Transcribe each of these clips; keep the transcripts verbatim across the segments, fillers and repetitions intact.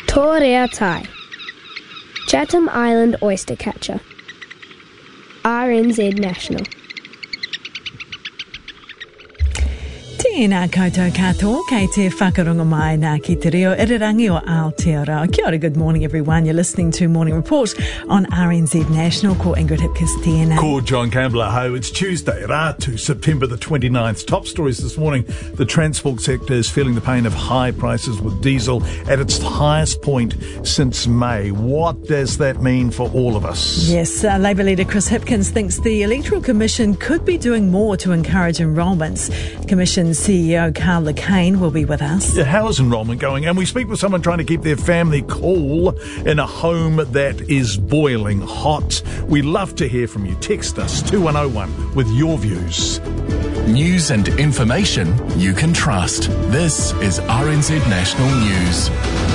Tō rea tai. Chatham Island oyster catcher. R N Z National. Tēnā koutou katoa, kei te whakarunga mai nā ki te reo irirangi o Aotearoa. Kia ora, good morning everyone. You're listening to Morning Report on R N Z National. Ko Ingrid Hipkiss tēnā. Ko John Campbell. Ho, it's Tuesday, Ratu, September the twenty-ninth. Top stories this morning. The transport sector is feeling the pain of high prices with diesel at its highest point since May. What does that mean for all of us? Yes, uh, Labour leader Chris Hipkins thinks the Electoral Commission could be doing more to encourage enrolments. Commission C E O Carl Lacane will be with us. Yeah, how is enrolment going? And we speak with someone trying to keep their family cool in a home that is boiling hot. We love to hear from you. Text us two one oh one with your views. News and information you can trust. This is R N Z National News.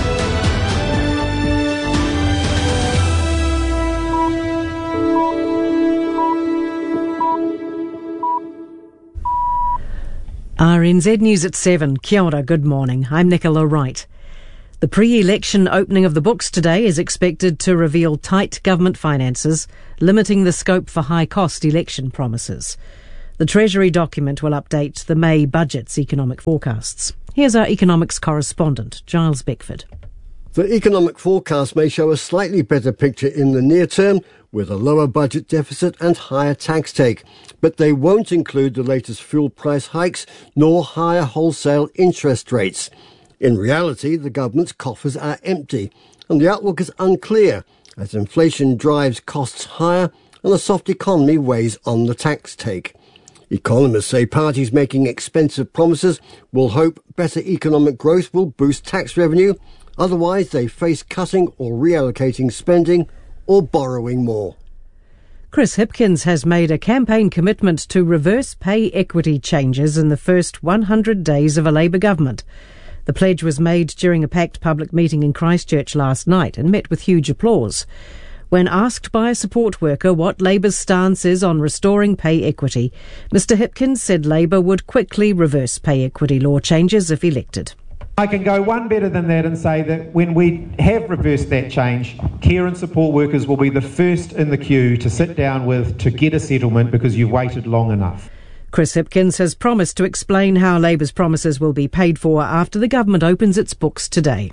R N Z News at seven. Kia ora, good morning. I'm Nicola Wright. The pre-election opening of the books today is expected to reveal tight government finances, limiting the scope for high-cost election promises. The Treasury document will update the May budget's economic forecasts. Here's our economics correspondent, Giles Beckford. The economic forecast may show a slightly better picture in the near term, with a lower budget deficit and higher tax take, but they won't include the latest fuel price hikes nor higher wholesale interest rates. In reality, the government's coffers are empty, and the outlook is unclear as inflation drives costs higher and a soft economy weighs on the tax take. Economists say parties making expensive promises will hope better economic growth will boost tax revenue. Otherwise, they face cutting or reallocating spending or borrowing more. Chris Hipkins has made a campaign commitment to reverse pay equity changes in the first one hundred days of a Labour government. The pledge was made during a packed public meeting in Christchurch last night and met with huge applause. When asked by a support worker what Labour's stance is on restoring pay equity, Mr Hipkins said Labour would quickly reverse pay equity law changes if elected. I can go one better than that and say that when we have reversed that change, care and support workers will be the first in the queue to sit down with to get a settlement because you've waited long enough. Chris Hipkins has promised to explain how Labour's promises will be paid for after the government opens its books today.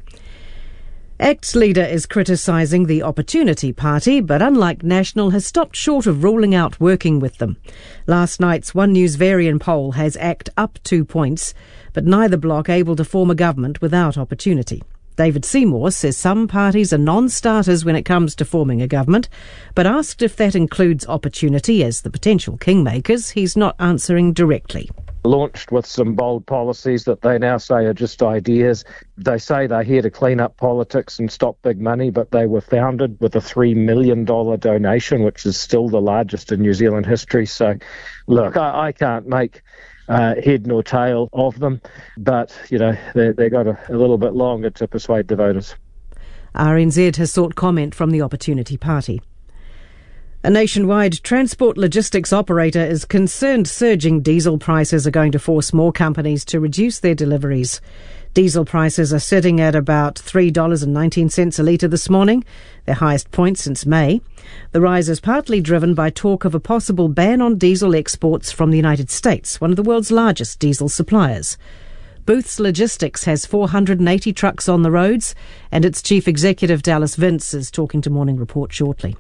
ACT's leader is criticising the Opportunity Party, but unlike National, has stopped short of ruling out working with them. Last night's One News Varian poll has ACT up two points, but neither bloc able to form a government without Opportunity. David Seymour says some parties are non-starters when it comes to forming a government, but asked if that includes Opportunity as the potential kingmakers, he's not answering directly. Launched with some bold policies that they now say are just ideas. They say they're here to clean up politics and stop big money, but they were founded with a three million dollars donation, which is still the largest in New Zealand history. So, look, I, I can't make uh, head nor tail of them, but, you know, they, they got a, a little bit longer to persuade the voters. R N Z has sought comment from the Opportunity Party. A nationwide transport logistics operator is concerned surging diesel prices are going to force more companies to reduce their deliveries. Diesel prices are sitting at about three dollars and nineteen cents a litre this morning, their highest point since May. The rise is partly driven by talk of a possible ban on diesel exports from the United States, one of the world's largest diesel suppliers. Booths Logistics has four hundred eighty trucks on the roads, and its chief executive, Dallas Vince, is talking to Morning Report shortly.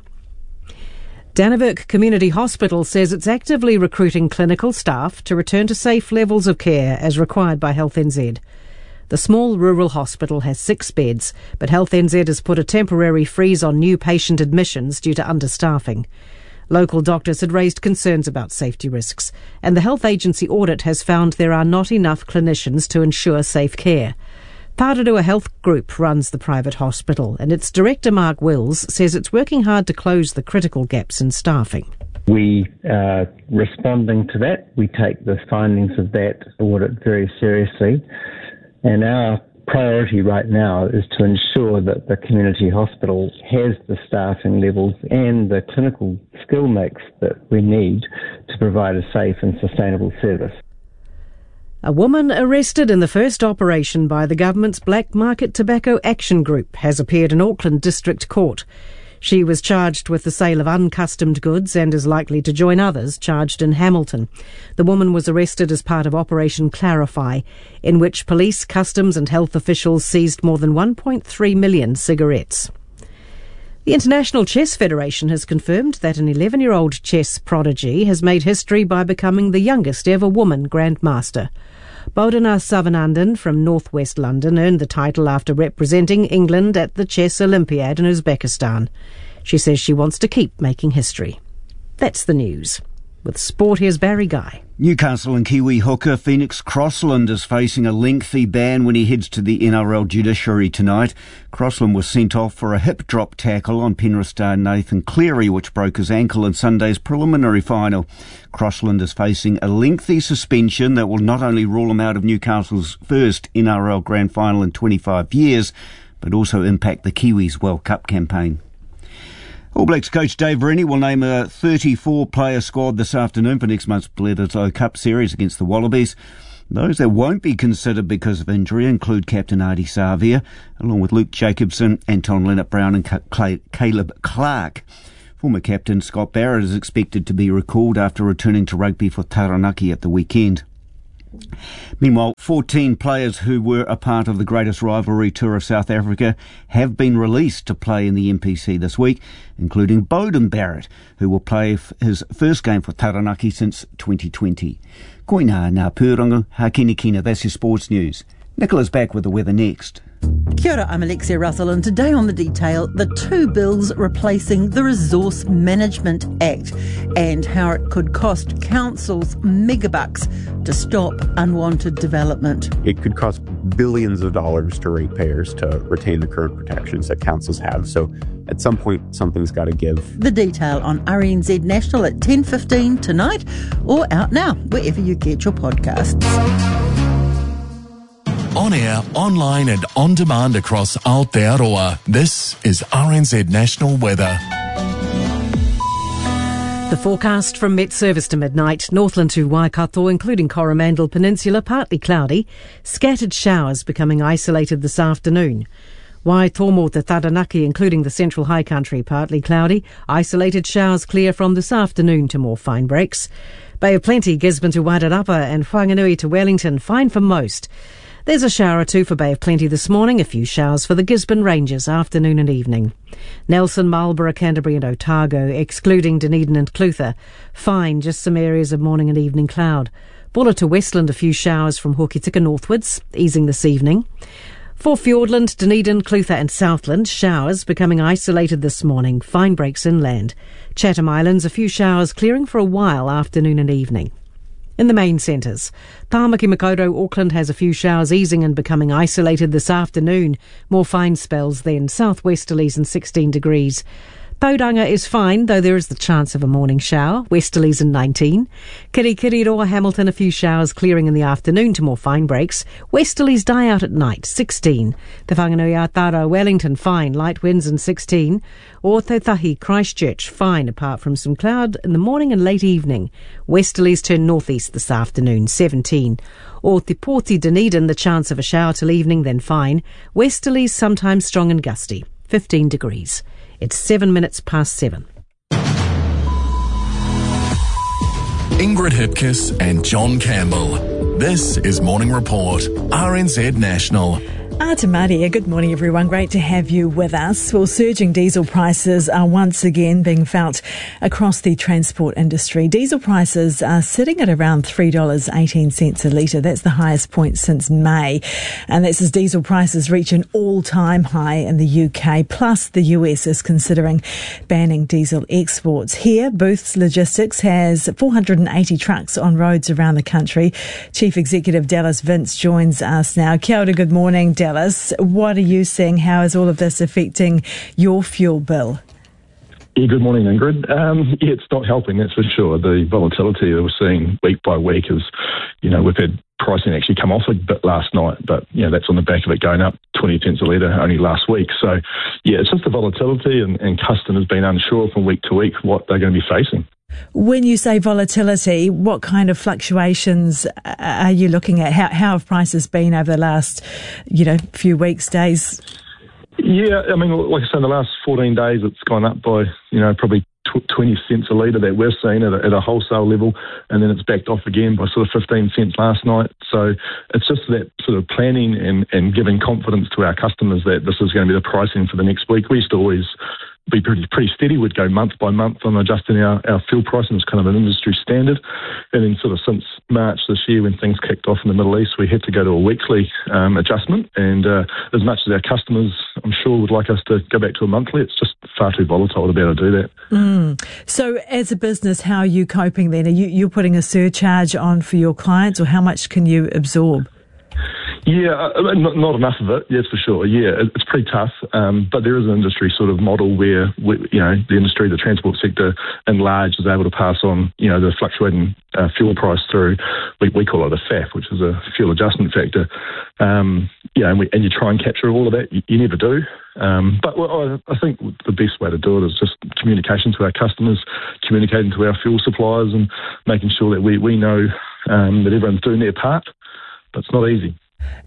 Dannevirke Community Hospital says it's actively recruiting clinical staff to return to safe levels of care as required by Health N Z. The small rural hospital has six beds, but Health N Z has put a temporary freeze on new patient admissions due to understaffing. Local doctors had raised concerns about safety risks, and the health agency audit has found there are not enough clinicians to ensure safe care. Pārarua Health Group runs the private hospital, and its director Mark Wills says it's working hard to close the critical gaps in staffing. We are responding to that. We take the findings of that audit very seriously, and our priority right now is to ensure that the community hospital has the staffing levels and the clinical skill mix that we need to provide a safe and sustainable service. A woman arrested in the first operation by the government's Black Market Tobacco Action Group has appeared in Auckland District Court. She was charged with the sale of uncustomed goods and is likely to join others charged in Hamilton. The woman was arrested as part of Operation Clarify, in which police, customs and health officials seized more than one point three million cigarettes. The International Chess Federation has confirmed that an eleven-year-old chess prodigy has made history by becoming the youngest ever woman Grandmaster. Bodhana Savanandan from northwest London earned the title after representing England at the Chess Olympiad in Uzbekistan. She says she wants to keep making history. That's the news. With sport, here's Barry Guy. Newcastle and Kiwi hooker Phoenix Crossland is facing a lengthy ban when he heads to the N R L judiciary tonight. Crossland was sent off for a hip drop tackle on Penrith star Nathan Cleary, which broke his ankle in Sunday's preliminary final. Crossland is facing a lengthy suspension that will not only rule him out of Newcastle's first N R L grand final in twenty-five years, but also impact the Kiwis' World Cup campaign. All Blacks coach Dave Rennie will name a thirty-four player squad this afternoon for next month's Bledisloe Cup series against the Wallabies. Those that won't be considered because of injury include captain Ardie Savia, along with Luke Jacobson, Anton Leonard-Brown and Caleb Clark. Former captain Scott Barrett is expected to be recalled after returning to rugby for Taranaki at the weekend. Meanwhile, fourteen players who were a part of the greatest rivalry tour of South Africa have been released to play in the N P C this week, including Beauden Barrett, who will play his first game for Taranaki since twenty twenty. Koina ngā pūrongo, hakini kina, that's your sports news. Nicola's back with the weather next. Kia ora, I'm Alexia Russell, and today on The Detail, the two bills replacing the Resource Management Act and how it could cost councils megabucks to stop unwanted development. It could cost billions of dollars to ratepayers to retain the current protections that councils have, so at some point something's got to give. The Detail on R N Z National at ten fifteen tonight, or out now, wherever you get your podcasts. On air, online and on demand across Aotearoa, this is R N Z National Weather. The forecast from Met Service to midnight. Northland to Waikato, including Coromandel Peninsula, partly cloudy. Scattered showers becoming isolated this afternoon. Waitomo to Taranaki, including the central high country, partly cloudy. Isolated showers clear from this afternoon to more fine breaks. Bay of Plenty, Gisborne to Wairarapa and Whanganui to Wellington, fine for most. There's a shower or two for Bay of Plenty this morning, a few showers for the Gisborne Rangers afternoon and evening. Nelson, Marlborough, Canterbury and Otago, excluding Dunedin and Clutha. Fine, just some areas of morning and evening cloud. Buller to Westland, a few showers from Hokitika northwards, easing this evening. For Fiordland, Dunedin, Clutha and Southland, showers becoming isolated this morning, fine breaks inland. Chatham Islands, a few showers clearing for a while afternoon and evening. In the main centres, Tāmaki Makaurau, Auckland has a few showers easing and becoming isolated this afternoon. More fine spells then, southwesterlies and sixteen degrees. Tauranga is fine, though there is the chance of a morning shower, westerlies and nineteen. Kirikiriroa, Hamilton, a few showers clearing in the afternoon to more fine breaks. Westerlies die out at night, sixteen. Te Whanganui Atara, Wellington, fine, light winds and sixteen. Or Tautahi, Christchurch, fine, apart from some cloud in the morning and late evening. Westerlies turn northeast this afternoon, seventeen. Or Te Poti, Dunedin, the chance of a shower till evening, then fine. Westerlies sometimes strong and gusty, fifteen degrees. It's seven minutes past seven. Ingrid Hipkiss and John Campbell. This is Morning Report, R N Z National. Atamaria, good morning everyone. Great to have you with us. Well, surging diesel prices are once again being felt across the transport industry. Diesel prices are sitting at around three dollars eighteen a litre. That's the highest point since May. And that's as diesel prices reach an all-time high in the U K. Plus, the U S is considering banning diesel exports. Here, Booths Logistics has four hundred eighty trucks on roads around the country. Chief Executive Dallas Vince joins us now. Kia ora, good morning, Dallas. What are you seeing? How is all of this affecting your fuel bill? Yeah, good morning, Ingrid. Um, yeah, it's not helping, that's for sure. The volatility that we're seeing week by week is, you know, we've had pricing actually come off a bit last night, but, you know, that's on the back of it going up twenty pence a litre only last week. So, yeah, it's just the volatility and, and customers being unsure from week to week what they're going to be facing. When you say volatility, what kind of fluctuations are you looking at? How, how have prices been over the last, you know, few weeks, days? Yeah, I mean, like I said, in the last fourteen days, it's gone up by, you know, probably twenty cents a litre that we've seen at a, at a wholesale level, and then it's backed off again by sort of fifteen cents last night. So it's just that sort of planning and, and giving confidence to our customers that this is going to be the pricing for the next week. We used to always be pretty pretty steady. We'd go month by month on adjusting our, our fuel pricing. It's kind of an industry standard. And then sort of since March this year, when things kicked off in the Middle East, we had to go to a weekly um, adjustment. And uh, as much as our customers, I'm sure, would like us to go back to a monthly, it's just far too volatile to be able to do that. Mm. So as a business, how are you coping then? Are you you're putting a surcharge on for your clients, or how much can you absorb? Yeah, uh, not, not enough of it, yes, for sure. Yeah, it's pretty tough, um, but there is an industry sort of model where, we, you know, the industry, the transport sector in large is able to pass on, you know, the fluctuating uh, fuel price through, we, we call it a F A F, which is a fuel adjustment factor. Um, yeah, and, we, and you try and capture all of that. You, you never do. Um, but well, I, I think the best way to do it is just communication to our customers, communicating to our fuel suppliers, and making sure that we, we know um, that everyone's doing their part. But it's not easy.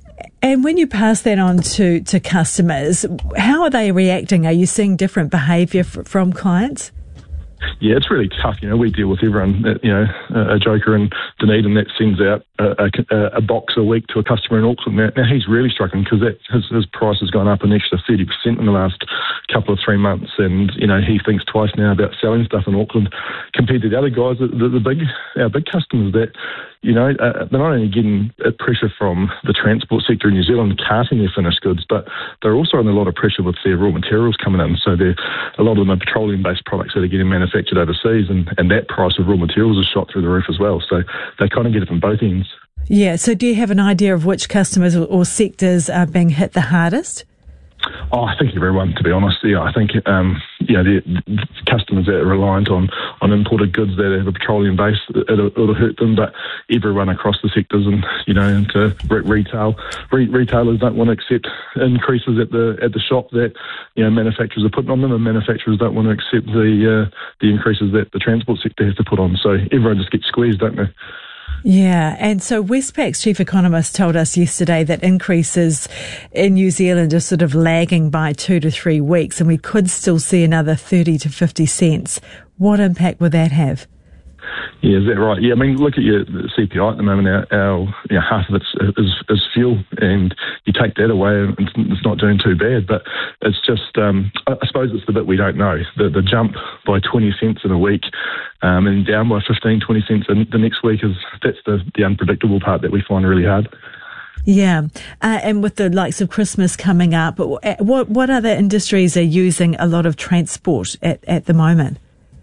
And when you pass that on to, to customers, how are they reacting? Are you seeing different behaviour f- from clients? Yeah, it's really tough. You know, we deal with everyone, you know, a Joker in Dunedin that sends out a, a, a box a week to a customer in Auckland. Now, now he's really struggling because his, his price has gone up an extra thirty percent in the last couple of three months. And, you know, he thinks twice now about selling stuff in Auckland compared to the other guys, the, the big, our big customers that, you know, uh, they're not only getting pressure from the transport sector in New Zealand carting their finished goods, but they're also under a lot of pressure with their raw materials coming in. So a lot of them are petroleum-based products that are getting manufactured overseas, and, and that price of raw materials is shot through the roof as well. So they kind of get it from both ends. Yeah, so do you have an idea of which customers or, or sectors are being hit the hardest? Oh, I think everyone, to be honest. Yeah, I think um, you know the, the customers that are reliant on, on imported goods that have a petroleum base, it'll, it'll hurt them. But everyone across the sectors, and you know, into retail, re- retailers don't want to accept increases at the at the shop that you know manufacturers are putting on them, and manufacturers don't want to accept the uh, the increases that the transport sector has to put on. So everyone just gets squeezed, don't they? Yeah, and so Westpac's chief economist told us yesterday that increases in New Zealand are sort of lagging by two to three weeks, and we could still see another thirty to fifty cents. What impact would that have? Yeah, is that right? Yeah, I mean, look at your C P I at the moment. Our, our you know, half of it is, is fuel, and you take that away, and it's, it's not doing too bad. But it's just, um, I suppose it's the bit we don't know. The, the jump by twenty cents in a week, um, and down by fifteen, twenty cents in the next week is that's the, the unpredictable part that we find really hard. Yeah, uh, and with the likes of Christmas coming up, what what other industries are using a lot of transport at, at the moment?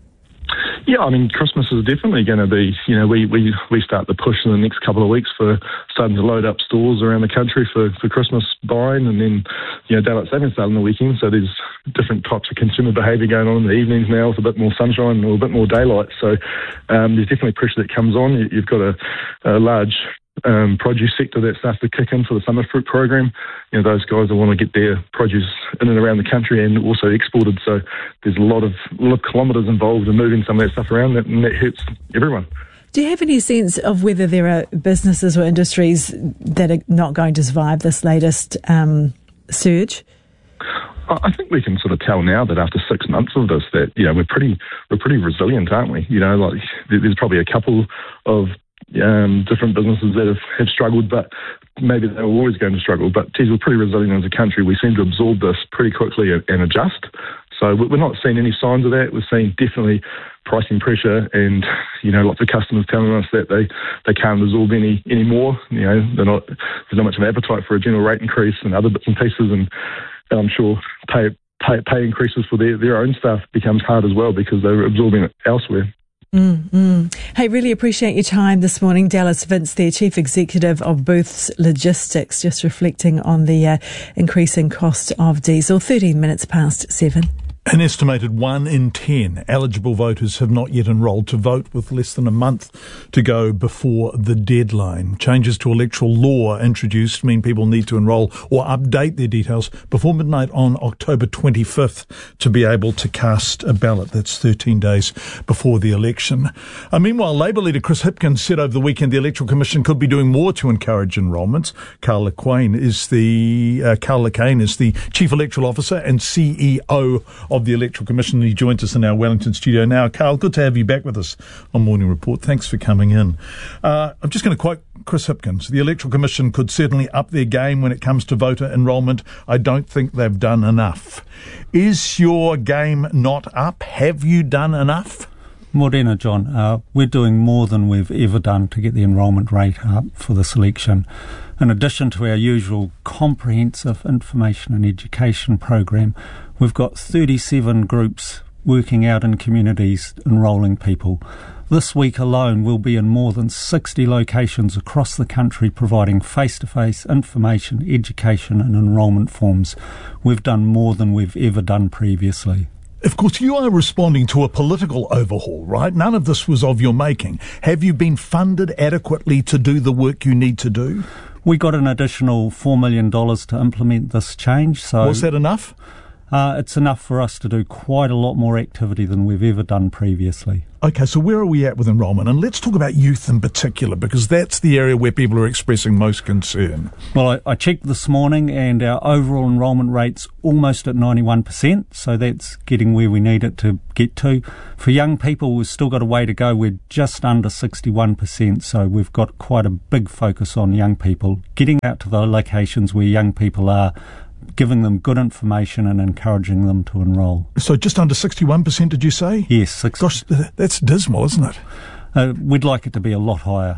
Yeah, I mean, Christmas is definitely going to be, you know, we, we, we start the push in the next couple of weeks for starting to load up stores around the country for, for Christmas buying, and then, you know, daylight savings start on the weekend, so there's different types of consumer behaviour going on in the evenings now with a bit more sunshine or a bit more daylight, so um, there's definitely pressure that comes on. You, you've got a, a large Um, produce sector that starts to kick in for the summer fruit program. You know, those guys that want to get their produce in and around the country and also exported. So there's a lot of, a lot of kilometres involved in moving some of that stuff around, that, and that hurts everyone. Do you have any sense of whether there are businesses or industries that are not going to survive this latest um, surge? I think we can sort of tell now that after six months of this that, you know, we're pretty we're pretty resilient, aren't we? You know, like there's probably a couple of Um, different businesses that have, have struggled, but maybe they were always going to struggle. But geez, we're pretty resilient as a country. We seem to absorb this pretty quickly and, and adjust. So we're not seeing any signs of that. We're seeing definitely pricing pressure, and you know, lots of customers telling us that they, they can't absorb any any more. You know, they're not there's not much of an appetite for a general rate increase and other bits and pieces, and, and I'm sure pay pay pay increases for their, their own staff becomes hard as well because they're absorbing it elsewhere. Mm-hmm. Hey, really appreciate your time this morning. Dallas Vince, their Chief Executive of Booths Logistics, just reflecting on the uh, increasing cost of diesel. thirteen minutes past seven. An estimated one in ten eligible voters have not yet enrolled to vote, with less than a month to go before the deadline. Changes to electoral law introduced mean people need to enrol or update their details before midnight on October twenty-fifth to be able to cast a ballot. That's thirteen days before the election. Uh, meanwhile, Labour leader Chris Hipkins said over the weekend the Electoral Commission could be doing more to encourage enrolments. Carl Lacane is the uh, Carl Lacane is the Chief Electoral Officer and C E O of the Electoral Commission. He joins us in our Wellington studio now. Carl, good to have you back with us on Morning Report. Thanks for coming in. Uh, I'm just going to quote Chris Hipkins. The Electoral Commission could certainly up their game when it comes to voter enrolment. I don't think they've done enough. Is your game not up? Have you done enough? Morena, John. Uh, we're doing more than we've ever done to get the enrolment rate up for this election. In addition to our usual comprehensive information and education program, we've got thirty-seven groups working out in communities enrolling people. This week alone, we'll be in more than sixty locations across the country providing face-to-face information, education and enrolment forms. We've done more than we've ever done previously. Of course, you are responding to a political overhaul, right? None of this was of your making. Have you been funded adequately to do the work you need to do? We got an additional four million dollars to implement this change. So was that enough? Uh, it's enough for us to do quite a lot more activity than we've ever done previously. Okay, so where are we at with enrolment? And let's talk about youth in particular, because that's the area where people are expressing most concern. Well, I, I checked this morning and our overall enrolment rate's almost at ninety-one percent, so that's getting where we need it to get to. For young people, we've still got a way to go. We're just under sixty-one percent, so we've got quite a big focus on young people, getting out to the locations where young people are, giving them good information and encouraging them to enrol. So just under sixty-one percent, did you say? Yes. six Gosh, that's dismal, isn't it? Uh, we'd like it to be a lot higher.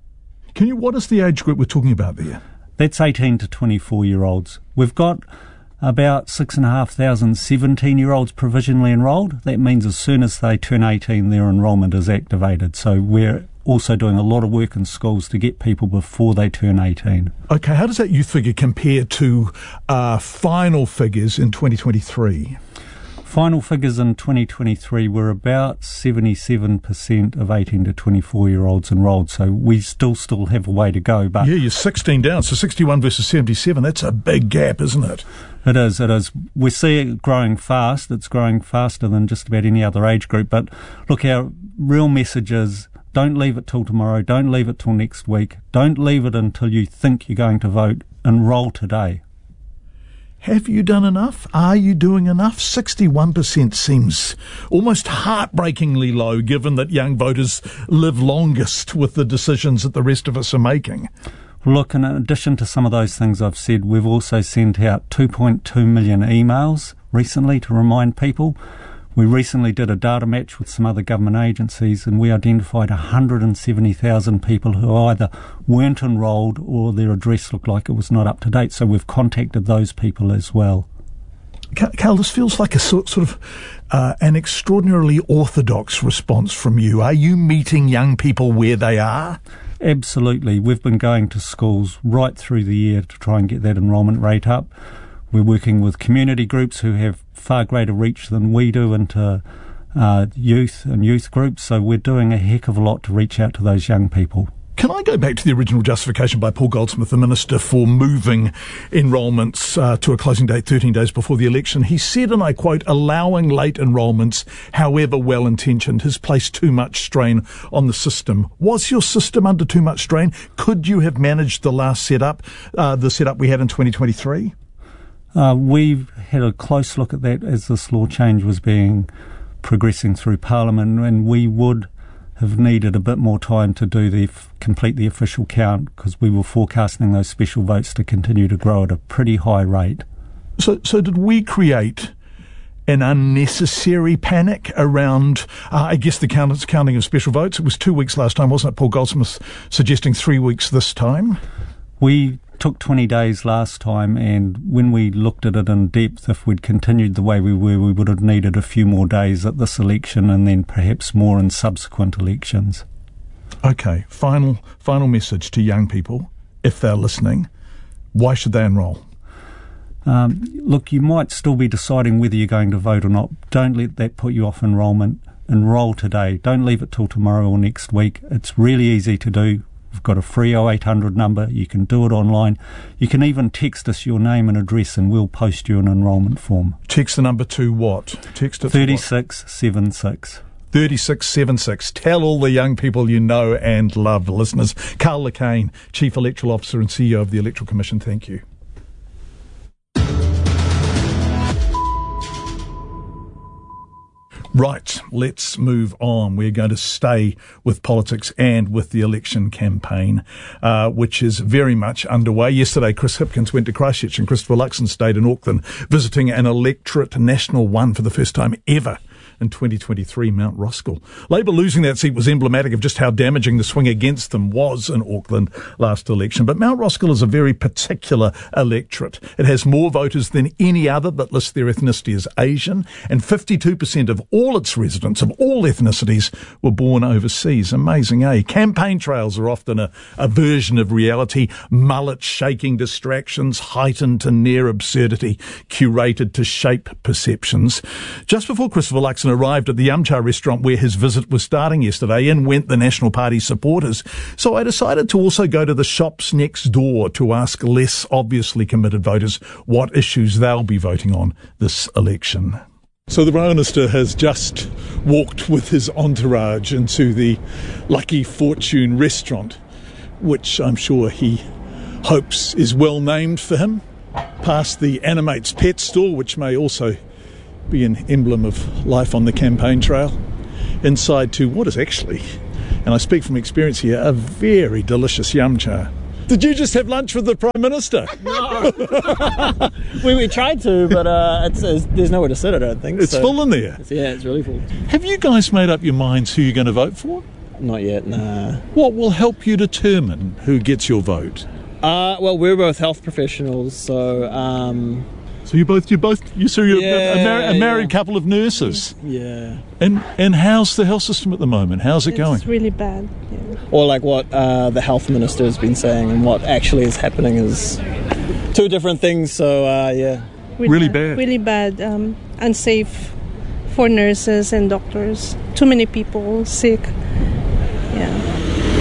Can you? What is the age group we're talking about there? That's eighteen to twenty-four-year-olds. We've got about six and a half thousand seventeen-year-olds provisionally enrolled. That means as soon as they turn eighteen, their enrolment is activated. So we're also doing a lot of work in schools to get people before they turn eighteen. Okay, how does that youth figure compare to uh, final figures in twenty twenty-three? Final figures in twenty twenty-three were about seventy-seven percent of eighteen to twenty-four-year-olds enrolled, so we still still have a way to go. But yeah, you're sixteen down, so sixty-one versus seventy-seven, that's a big gap, isn't it? It is, it is. We see it growing fast. It's growing faster than just about any other age group. But look, our real message is, don't leave it till tomorrow. Don't leave it till next week. Don't leave it until you think you're going to vote. Enrol today. Have you done enough? Are you doing enough? sixty-one percent seems almost heartbreakingly low, given that young voters live longest with the decisions that the rest of us are making. Look, in addition to some of those things I've said, we've also sent out two point two million emails recently to remind people. We recently did a data match with some other government agencies and we identified one hundred seventy thousand people who either weren't enrolled or their address looked like it was not up to date. So we've contacted those people as well. Carl, this feels like a sort, sort of uh, an extraordinarily orthodox response from you. Are you meeting young people where they are? Absolutely. We've been going to schools right through the year to try and get that enrolment rate up. We're working with community groups who have far greater reach than we do into uh, youth and youth groups, so we're doing a heck of a lot to reach out to those young people. Can I go back to the original justification by Paul Goldsmith, the Minister, for moving enrolments uh, to a closing date thirteen days before the election? He said, and I quote, allowing late enrolments, however well-intentioned, has placed too much strain on the system. Was your system under too much strain? Could you have managed the last setup, uh, the setup we had in twenty twenty-three? Uh, we've had a close look at that as this law change was being progressing through Parliament, and we would have needed a bit more time to do the complete the official count because we were forecasting those special votes to continue to grow at a pretty high rate. So, so did we create an unnecessary panic around, uh, I guess, the count, counting of special votes? It was two weeks last time, wasn't it? Paul Goldsmith suggesting three weeks this time. We took twenty days last time, and when we looked at it in depth, if we'd continued the way we were, we would have needed a few more days at this election and then perhaps more in subsequent elections. Okay, final final message to young people, if they're listening. Why should they enrol? Um, look, you might still be deciding whether you're going to vote or not. Don't let that put you off enrolment. Enrol today. Don't leave it till tomorrow or next week. It's really easy to do. We've got a free oh eight hundred number. You can do it online. You can even text us your name and address and we'll post you an enrolment form. Text the number to what? Text it thirty-six seventy-six. thirty-six seventy-six. Tell all the young people you know and love, listeners. Carl Lacane, Chief Electoral Officer and C E O of the Electoral Commission, thank you. Right, let's move on. We're going to stay with politics and with the election campaign, uh, which is very much underway. Yesterday, Chris Hipkins went to Christchurch and Christopher Luxon stayed in Auckland, visiting an electorate national one for the first time ever in twenty twenty-three, Mount Roskill. Labour losing that seat was emblematic of just how damaging the swing against them was in Auckland last election. But Mount Roskill is a very particular electorate. It has more voters than any other that lists their ethnicity as Asian, and fifty-two percent of all its residents of all ethnicities were born overseas. Amazing, eh? Campaign trails are often a, a version of reality, mullet-shaking distractions heightened to near absurdity, curated to shape perceptions. Just before Christopher Luxon arrived at the Yumcha restaurant where his visit was starting yesterday, in went the National Party supporters. So I decided to also go to the shops next door to ask less obviously committed voters what issues they'll be voting on this election. So the Prime Minister has just walked with his entourage into the Lucky Fortune restaurant, which I'm sure he hopes is well named for him, past the Animates pet store, which may also be an emblem of life on the campaign trail, inside to what is actually, and I speak from experience here, a very delicious yumcha. Did you just have lunch with the Prime Minister? No. we, we tried to, but uh, it's, it's, there's nowhere to sit, I don't think. It's so. full in there? It's, yeah, it's really full. Have you guys made up your minds who you're going to vote for? Not yet, nah. What will help you determine who gets your vote? Uh, well, we're both health professionals, so... Um, So you both, you both, you so you're yeah, a, mar- a married yeah. couple of nurses. Yeah. And and how's the health system at the moment? How's it it's going? It's really bad. Yeah. Or like what uh, the health minister has been saying and what actually is happening is two different things. So uh, yeah. Really, really bad. Really bad. Um, unsafe for nurses and doctors. Too many people sick. Yeah.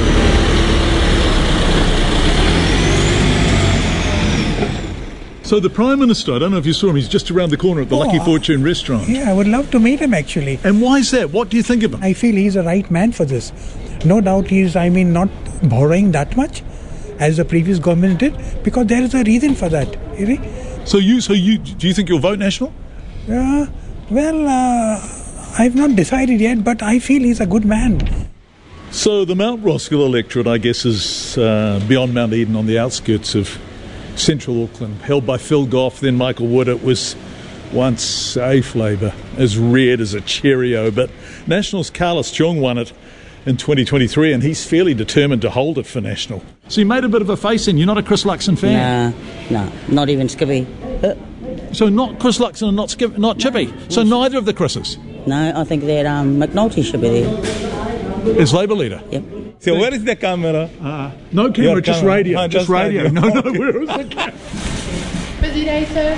So the Prime Minister, I don't know if you saw him, he's just around the corner at the Oh, Lucky Fortune restaurant. Yeah, I would love to meet him actually. And why is that? What do you think of him? I feel he's a right man for this. No doubt he's, I mean, not borrowing that much as the previous government did, because there is a reason for that. You see? So you, so you, do you think you'll vote National? Uh, well, uh, I've not decided yet, but I feel he's a good man. So the Mount Roskill electorate, I guess, is uh, beyond Mount Eden on the outskirts of Central Auckland, held by Phil Goff, then Michael Wood. It was once safe Labour, as red as a Cheerio, but National's Carlos Chung won it in twenty twenty-three, and he's fairly determined to hold it for National. So you made a bit of a face in. You're not a Chris Luxon fan? Nah, no, not even Skippy. Uh, so not Chris Luxon and not Skip, not Chippy. So neither of the Chris's? No, I think that um, McNulty should be there. As Labour leader? Yep. So where is the camera? Uh, no camera, Your just camera. radio. Ah, just, just radio. radio. No, no, Okay. where is the camera? Busy day, sir?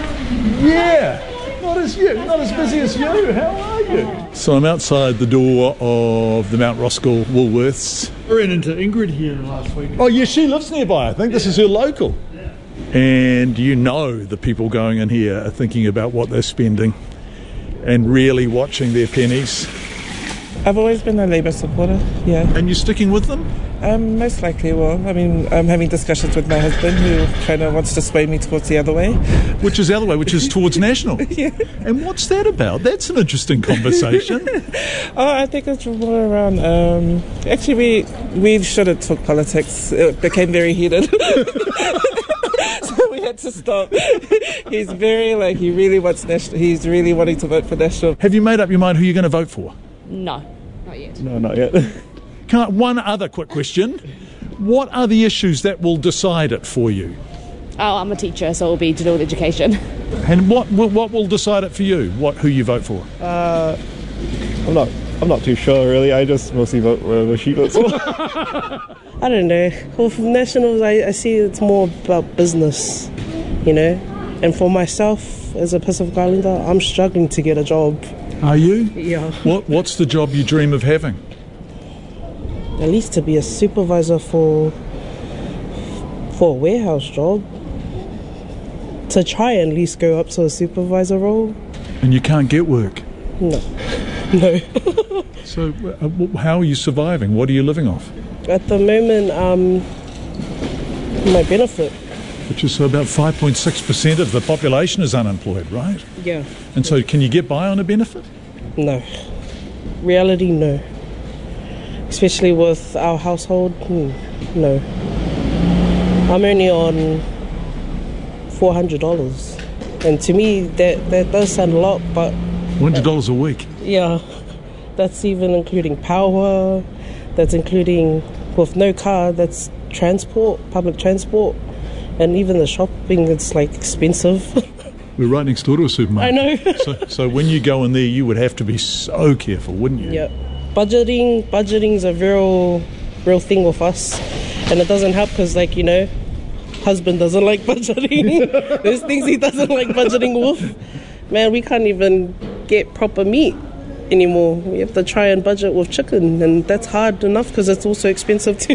Yeah, not as you, not as busy as you. How are you? So I'm outside the door of the Mount Roskill Woolworths. I ran into Ingrid here last week. Oh, yeah, she lives nearby. I think this is her local. And you know the people going in here are thinking about what they're spending and really watching their pennies. I've always been a Labour supporter, yeah. And you're sticking with them? Um, most likely will. I mean, I'm having discussions with my husband who kind of wants to sway me towards the other way. Which is the other way, which is towards National. Yeah. And what's that about? That's an interesting conversation. Oh, I think it's more around... Um, actually, we, we should have talked politics. It became very heated. So we had to stop. He's very, like, he really wants National. He's really wanting to vote for National. Have you made up your mind who you're going to vote for? No, not yet. No, not yet. Can I, one other quick question. What are the issues that will decide it for you? Oh, I'm a teacher, so it'll be to do with education. And what what, what will decide it for you? What who you vote for? Uh, I'm not. I'm not too sure really. I just mostly vote wherever she votes for. I don't know. Well, for Nationals, I, I see it's more about business. You know, And for myself, as a Pacific Islander, I'm struggling to get a job. Are you? Yeah. What What's the job you dream of having? At least to be a supervisor for for a warehouse job. To try and at least go up to a supervisor role. And you can't get work? No. No. So uh, how are you surviving? What are you living off? At the moment, um, my benefit. Which is so about five point six percent of the population is unemployed, right? Yeah. And so can you get by on a benefit? No. Reality, no. Especially with our household, hmm, no. I'm only on four hundred dollars. And to me, that, that does sound a lot, but... one hundred dollars a week? Yeah. That's even including power, that's including, with no car, that's transport, public transport, and even the shopping, it's like expensive. We're right next door to a supermarket. I know. so, so when you go in there, you would have to be so careful, wouldn't you? Yeah. Budgeting, budgeting is a real, real thing with us, and it doesn't help because, like, you know, husband doesn't like budgeting. There's things he doesn't like budgeting with. Man, we can't even get proper meat anymore. We have to try and budget with chicken, and that's hard enough because it's also expensive too.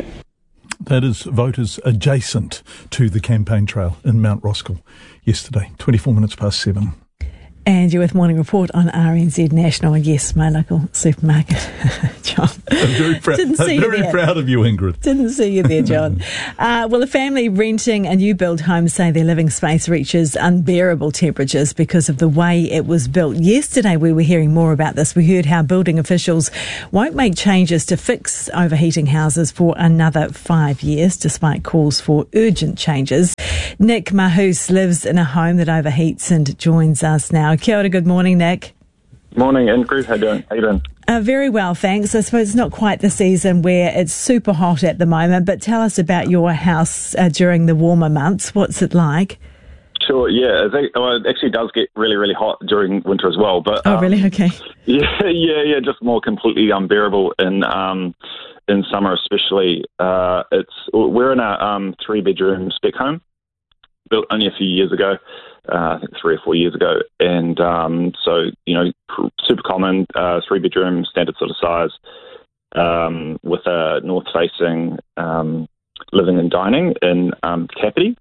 That is voters adjacent to the campaign trail in Mount Roskill yesterday, twenty-four minutes past seven. And you're with Morning Report on R N Z National. Yes, my local supermarket. John. I'm very, prou- Didn't see I'm very you there. proud of you, Ingrid. Didn't see you there, John. uh, well, a family renting a new build home say their living space reaches unbearable temperatures because of the way it was built. Yesterday, we were hearing more about this. We heard how building officials won't make changes to fix overheating houses for another five years, despite calls for urgent changes. Nick Mahus lives in a home that overheats and joins us now. Kia ora, good morning, Nick. Morning, Ingrid. How you doing? How you doing? Uh, very well, thanks. I suppose it's not quite the season where it's super hot at the moment, but tell us about your house uh, during the warmer months. What's it like? Sure, yeah. It, well, it actually does get really, really hot during winter as well. But Oh, um, really? Okay. Yeah, yeah, yeah. Just more completely unbearable in um, in summer, especially. Uh, it's we're in a um, three-bedroom spec home, built only a few years ago. Uh, I think three or four years ago, and um, so you know, pr- super common, uh, three bedroom, standard sort of size, um, with a north facing um, living and dining in um, Kapiti.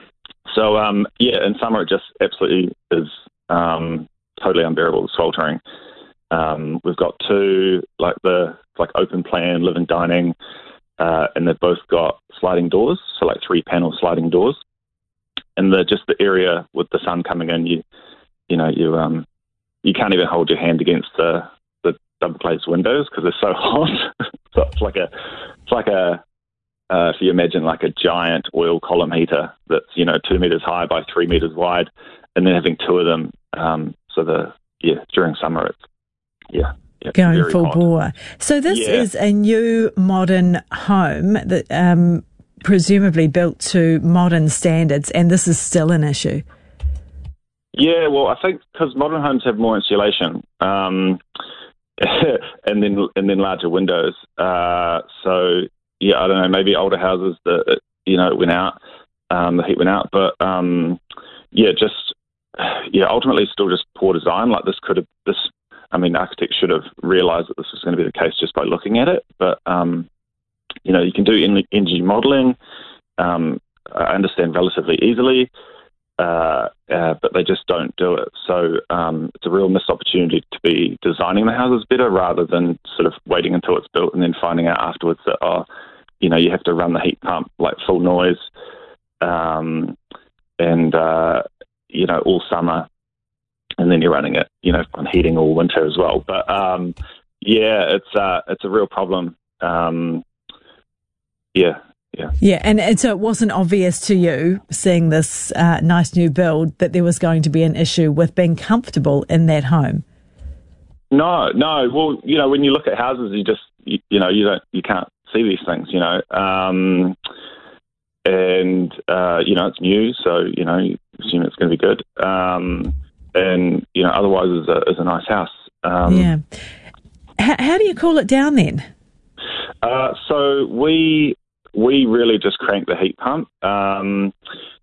So um, yeah, in summer it just absolutely is um, totally unbearable, sweltering. Um, we've got two like the like open plan living dining, uh, and they've both got sliding doors, so like three panel sliding doors. And the just the area with the sun coming in, you you know you um you can't even hold your hand against the the double glazed windows because they're so hot. So it's like a it's like a uh, if you imagine like a giant oil column heater that's you know two meters high by three meters wide, and then having two of them. Um, so the yeah during summer it's yeah. yeah Going very full hot. bore. So this Yeah. is a new modern home that um, presumably built to modern standards, and this is still an issue. Yeah, well, I think because modern homes have more insulation, um, and then and then larger windows. Uh, so yeah, I don't know. Maybe older houses that you know it went out, um, the heat went out. But um, yeah, just yeah, ultimately still just poor design. Like this could have this. I mean, architects should have realised that this was going to be the case just by looking at it. But um, you know, you can do energy modelling. Um, I understand relatively easily. Uh, uh, but they just don't do it. So um, it's a real missed opportunity to be designing the houses better rather than sort of waiting until it's built and then finding out afterwards that, oh, you know, you have to run the heat pump like full noise um, and, uh, you know, all summer. And then you're running it, you know, on heating all winter as well. But, um, yeah, it's uh, it's a real problem. Um, yeah. Yeah. Yeah, and, and so it wasn't obvious to you, seeing this uh, nice new build, that there was going to be an issue with being comfortable in that home. No, no. Well, you know, when you look at houses, you just, you, you know, you don't, you can't see these things, you know. Um, and, uh, you know, it's new, so, you know, you assume it's going to be good. Um, and, you know, otherwise it's a, it's a nice house. Um, yeah. H- how do you cool it down then? Uh, so we... We really just crank the heat pump. Um,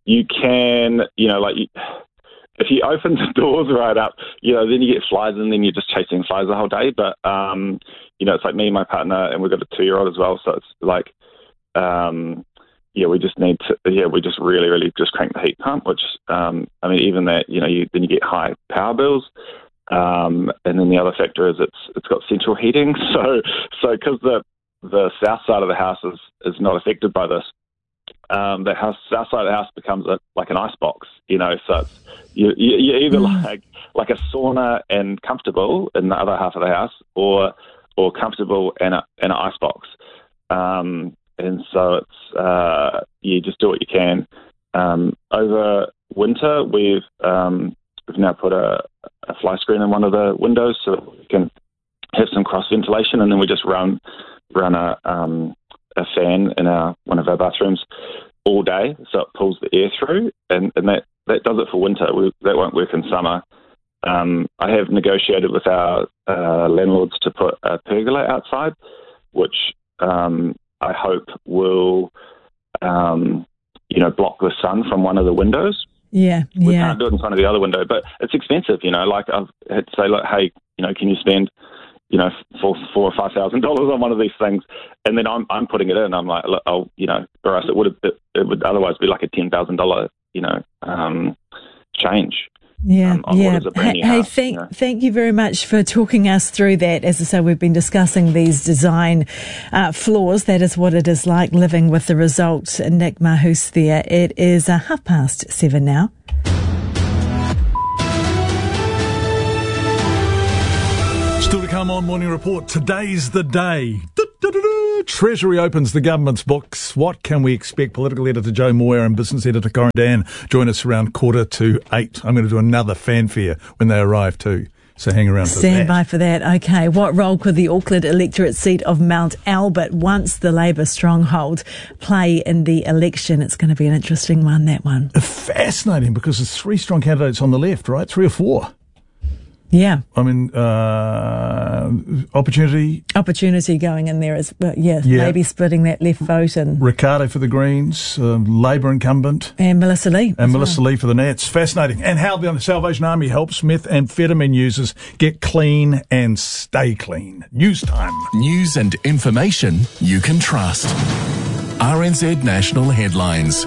you can, you know, like, you, if you open the doors right up, you know, then you get flies and then you're just chasing flies the whole day. But, um, you know, it's like me and my partner, and we've got a two-year-old as well. So it's like, um, yeah, we just need to, yeah, we just really, really just crank the heat pump, which, um, I mean, even that, you know, you, then you get high power bills. Um, and then the other factor is it's it's got central heating. So so because the the south side of the house is, is not affected by this, um, the house south side of the house becomes a, like an ice box, you know. So it's, you, you, you're either mm. like like a sauna and comfortable in the other half of the house, or or comfortable and a and an ice box. Um, and so it's uh, you just do what you can. Um, over winter, we've um, we've now put a, a fly screen in one of the windows so that we can have some cross ventilation, and then we just run run a um, a fan in our one of our bathrooms all day, so it pulls the air through, and, and that, that does it for winter. We, that won't work in summer. Um, I have negotiated with our uh, landlords to put a pergola outside, which um, I hope will, um, you know, block the sun from one of the windows. Yeah, we yeah. can't do it in front of the other window, but it's expensive, you know. Like I've had to say, like, hey, you know, can you spend, you know, four, four or five thousand dollars on one of these things, and then I'm I'm putting it in. I'm like, look, I'll, you know, or else it would have, it, it would otherwise be like a ten thousand dollar, you know, um, change. Yeah, um, on yeah. what is a brand new Hey, house, thank you know. thank you very much for talking us through that. As I say, we've been discussing these design uh, flaws. That is what it is like living with the result. Nick Mahus there. It is uh, half past seven now. Still to come on Morning Report. Today's the day. Du-du-du-du. Treasury opens the government's books. What can we expect? Political editor Joe Moyer and business editor Corin Dan join us around quarter to eight. I'm going to do another fanfare when they arrive too. So hang around for Stand that. by for that. Okay. What role could the Auckland electorate seat of Mount Albert, once the Labour stronghold, play in the election? It's going to be an interesting one, that one. Fascinating, because there's three strong candidates on the left, right? Three or four. Yeah. I mean, uh, opportunity. Opportunity going in there as well. Yeah, Yeah. maybe splitting that left vote. And Ricardo for the Greens, uh, Labour incumbent. And Melissa Lee. And Melissa Lee for the Nats. Fascinating. And how the Salvation Army helps methamphetamine users get clean and stay clean. News time. News and information you can trust. R N Z National Headlines.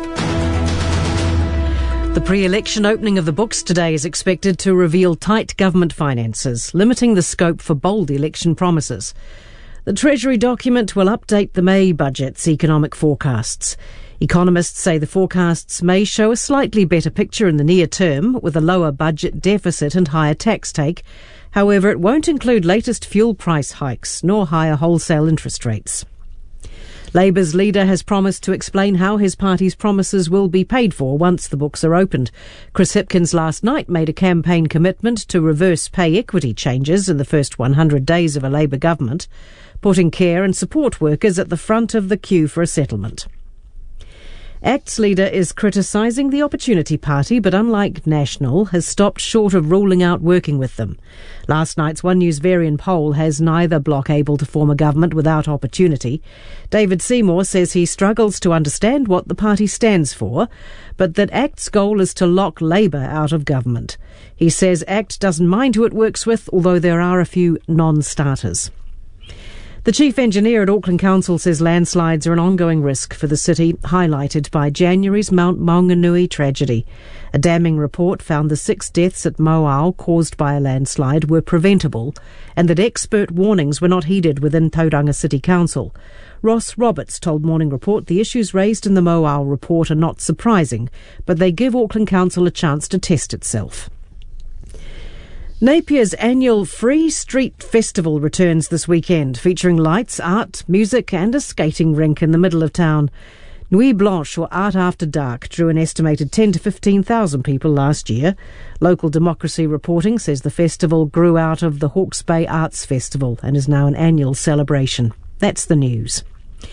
The pre-election opening of the books today is expected to reveal tight government finances, limiting the scope for bold election promises. The Treasury document will update the May budget's economic forecasts. Economists say the forecasts may show a slightly better picture in the near term, with a lower budget deficit and higher tax take. However, it won't include latest fuel price hikes, nor higher wholesale interest rates. Labour's leader has promised to explain how his party's promises will be paid for once the books are opened. Chris Hipkins last night made a campaign commitment to reverse pay equity changes in the first one hundred days of a Labour government, putting care and support workers at the front of the queue for a settlement. ACT's leader is criticising the Opportunity Party, but unlike National, has stopped short of ruling out working with them. Last night's One News Varian poll has neither bloc able to form a government without Opportunity. David Seymour says he struggles to understand what the party stands for, but that ACT's goal is to lock Labour out of government. He says ACT doesn't mind who it works with, although there are a few non-starters. The chief engineer at Auckland Council says landslides are an ongoing risk for the city, highlighted by January's Mount Maunganui tragedy. A damning report found the six deaths at Moao caused by a landslide were preventable, and that expert warnings were not heeded within Tauranga City Council. Ross Roberts told Morning Report the issues raised in the Moao report are not surprising, but they give Auckland Council a chance to test itself. Napier's annual Free Street Festival returns this weekend, featuring lights, art, music and a skating rink in the middle of town. Nuit Blanche, or Art After Dark, drew an estimated ten to fifteen thousand people last year. Local Democracy reporting says the festival grew out of the Hawke's Bay Arts Festival and is now an annual celebration. That's the news.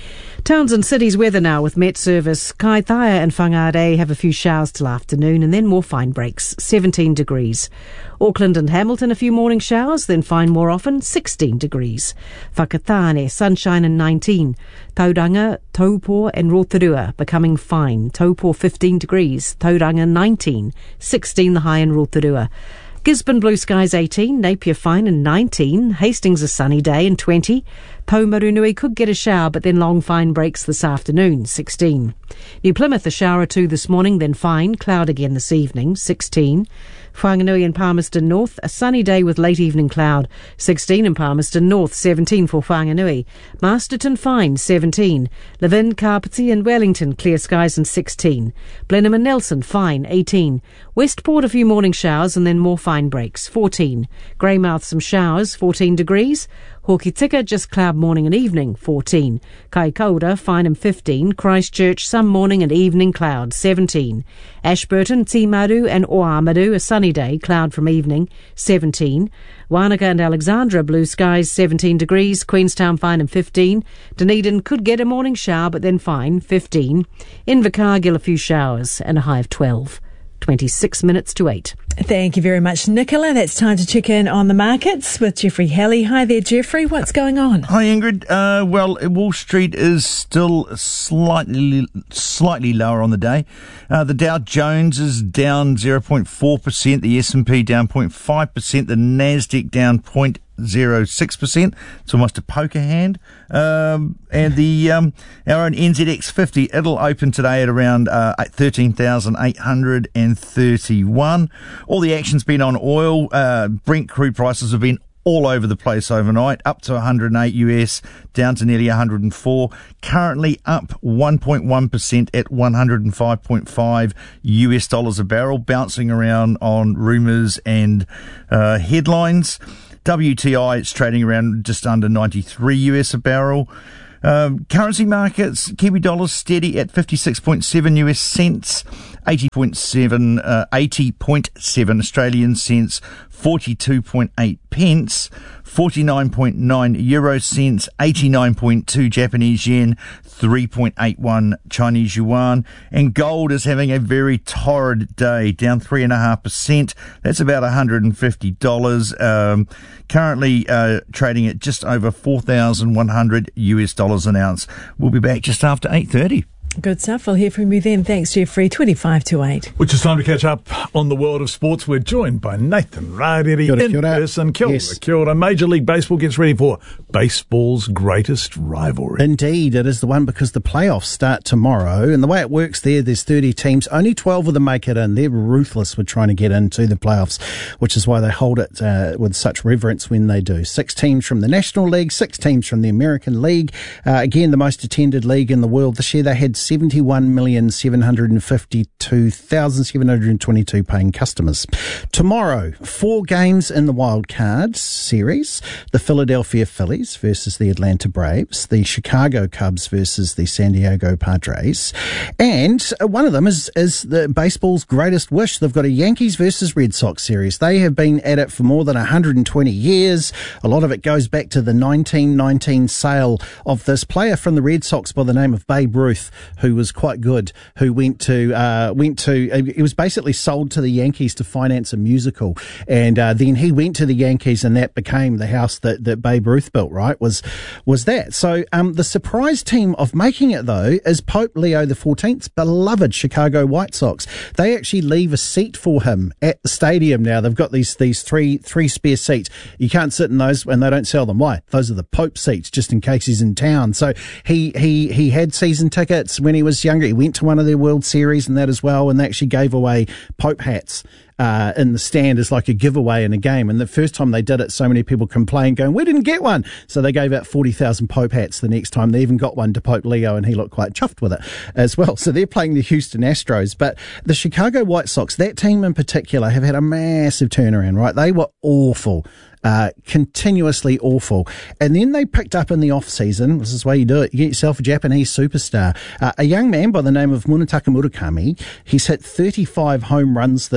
Towns and cities weather now with Met Service. Kaitaia and Whangarei have a few showers till afternoon and then more fine breaks, seventeen degrees. Auckland and Hamilton a few morning showers, then fine more often, sixteen degrees. Whakatane, sunshine and nineteen. Tauranga, Taupo and Rotorua becoming fine. Taupo fifteen degrees, Tauranga nineteen, sixteen the high in Rotorua. Gisborne blue skies eighteen, Napier fine and nineteen, Hastings a sunny day and twenty, Taumarunui could get a shower but then long fine breaks this afternoon, sixteen. New Plymouth a shower or two this morning, then fine, cloud again this evening, sixteen. Whanganui and Palmerston North, a sunny day with late evening cloud, sixteen in Palmerston North, seventeen for Whanganui. Masterton fine, seventeen. Levin, Carpety and Wellington, clear skies and sixteen. Blenheim and Nelson fine, eighteen. Westport a few morning showers and then more fine breaks, fourteen. Greymouth some showers, fourteen degrees. Hokitika just cloud morning and evening, fourteen. Kaikoura fine and fifteen. Christchurch some morning and evening cloud, seventeen. Ashburton, Timaru and Oamaru a sunny day, cloud from evening, seventeen. Wanaka and Alexandra blue skies, seventeen degrees. Queenstown fine and fifteen. Dunedin could get a morning shower but then fine, fifteen. Invercargill a few showers and a high of twelve. twenty-six minutes to eight. Thank you very much, Nicola. That's time to check in on the markets with Jeffrey Halley. Hi there, Jeffrey. What's going on? Hi, Ingrid. Uh, well, Wall Street is still slightly slightly lower on the day. Uh, the Dow Jones is down zero point four percent. The S and P down zero point five percent. The Nasdaq down zero point zero six percent. It's almost a poker hand. Um, and the um, our own N Z X fifty, it'll open today at around uh, thirteen thousand eight hundred thirty-one. All the action's been on oil. Uh, Brent crude prices have been all over the place overnight, up to one hundred eight U S, down to nearly one hundred four. Currently up one point one percent at one hundred five point five U S dollars a barrel, bouncing around on rumours and uh, headlines. W T I, it's trading around just under ninety-three U S a barrel. Um, currency markets, Kiwi dollars steady at fifty-six point seven U S cents, eighty point seven, uh, eighty point seven Australian cents, forty-two point eight pence, forty-nine point nine euro cents, eighty-nine point two Japanese yen, three point eight one Chinese yuan. And gold is having a very torrid day, down three point five percent. That's about one hundred fifty dollars. Um, currently uh, trading at just over four thousand one hundred U S dollars an ounce. We'll be back just after eight thirty. Good stuff. We'll hear from you then. Thanks, Jeffrey. twenty-five to eight. Which is time to catch up on the world of sports. We're joined by Nathan Rarere Kia ora, in kia ora. person. Kia ora, Yes. kia ora. Major League Baseball gets ready for baseball's greatest rivalry. Indeed, it is the one because the playoffs start tomorrow. And the way it works there, there's thirty teams. Only twelve of them make it in. They're ruthless with trying to get into the playoffs, which is why they hold it uh, with such reverence when they do. Six teams from the National League, six teams from the American League. Uh, again, the most attended league in the world. This year they had seventy-one million seven hundred fifty-two thousand seven hundred twenty-two paying customers. Tomorrow, four games in the wild card series. The Philadelphia Phillies versus the Atlanta Braves, the Chicago Cubs versus the San Diego Padres, and one of them is, is the baseball's greatest wish. They've got a Yankees versus Red Sox series. They have been at it for more than one hundred twenty years. A lot of it goes back to the nineteen nineteen sale of this player from the Red Sox by the name of Babe Ruth, who was quite good, who went to, uh, went to, uh, it was basically sold to the Yankees to finance a musical. And, uh, then he went to the Yankees and that became the house that, that Babe Ruth built, right? Was, was that. So, um, the surprise team of making it though is Pope Leo the fourteenth's beloved Chicago White Sox. They actually leave a seat for him at the stadium now. They've got these, these three, three spare seats. You can't sit in those and they don't sell them. Why? Those are the Pope seats just in case he's in town. So he, he, he had season tickets when he was younger. He went to one of their World Series and that as well, and they actually gave away Pope hats uh, in the stand as like a giveaway in a game. And the first time they did it, so many people complained, going, we didn't get one. So they gave out forty thousand Pope hats the next time. They even got one to Pope Leo, and he looked quite chuffed with it as well. So they're playing the Houston Astros. But the Chicago White Sox, that team in particular, have had a massive turnaround, right? They were awful. Uh, continuously awful. And then they picked up in the off season. This is the way you do it. You get yourself a Japanese superstar. Uh, a young man by the name of Munetaka Murakami. He's hit thirty-five home runs this year.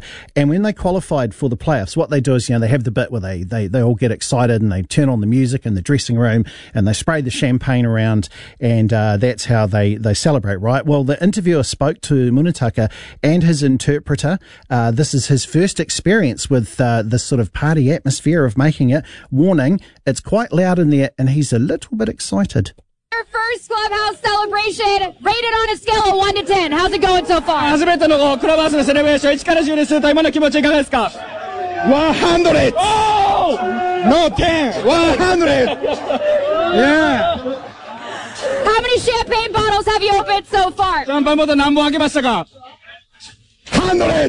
And when they qualified for the playoffs, what they do is, you know, they have the bit where they, they, they all get excited and they turn on the music in the dressing room and they spray the champagne around, and uh, that's how they, they celebrate, right? Well, the interviewer spoke to Munetaka and his interpreter. Uh, this is his first experience with uh, this sort of party atmosphere of making it. Warning, it's quite loud in there and he's a little bit excited. Our first clubhouse celebration, rated on a scale of one to ten. How's it going so far? 初めてのクラブハウスのセレブレーション、いちからじゅうです。今の気持ちいかがですか？ one hundred! Oh! No ten! one hundred! Yeah! How many champagne bottles have you opened so far? シャンパンボトル何本開けましたか？ one hundred!